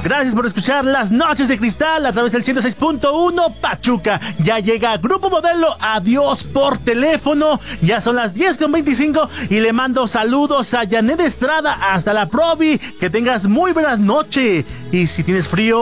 Gracias por escuchar Las Noches de Cristal a través del 106.1 Pachuca. Ya llega Grupo Modelo, adiós por teléfono. Ya son las 10:25 y le mando saludos a Janet Estrada hasta la Provi. Que tengas muy buena noche. Y si tienes frío,